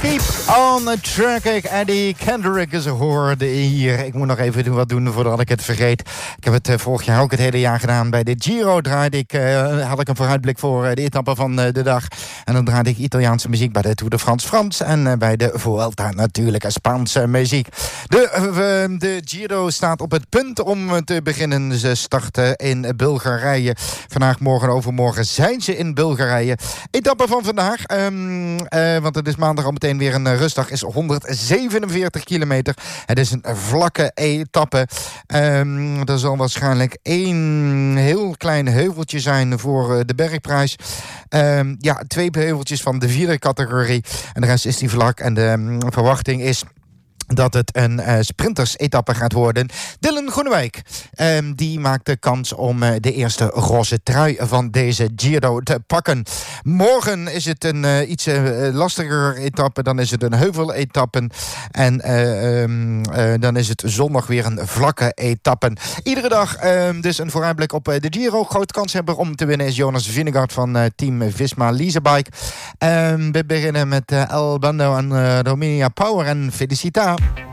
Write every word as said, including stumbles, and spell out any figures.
Keep on tracking. Eddie Kendrick is hoorde hier. Ik moet nog even wat doen voordat ik het vergeet. Ik heb het uh, vorig jaar ook het hele jaar gedaan. Bij de Giro draaide ik, uh, had ik een vooruitblik voor uh, de etappe van uh, de dag. En dan draaide ik Italiaanse muziek bij de Tour de France Frans. En uh, bij de Vuelta natuurlijk Spaanse muziek. De, uh, de Giro staat op het punt om te beginnen. Ze starten in Bulgarije. Vandaag, morgen, overmorgen zijn ze in Bulgarije. Etappe van vandaag, um, uh, want het is maandag al meteen weer een uh, rustdag, is honderdzevenenveertig kilometer. Het is een vlakke etappe. Um, er zal waarschijnlijk één heel klein heuveltje zijn voor uh, de bergprijs. Um, ja, twee heuveltjes van de vierde categorie. En de rest is die vlak. En de um, verwachting is dat het een uh, sprinters-etappe gaat worden. Dylan Groenewijk, um, die maakt de kans om uh, de eerste roze trui van deze Giro te pakken. Morgen is het een uh, iets uh, lastiger etappe. Dan is het een heuveletappe. En uh, um, uh, dan is het zondag weer een vlakke etappe. Iedere dag um, dus een vooruitblik op uh, de Giro. Groot kanshebber om te winnen is Jonas Vingegaard van uh, team Visma Leasebike. Um, we beginnen met uh, El Bando en uh, Romania Power en Felicita.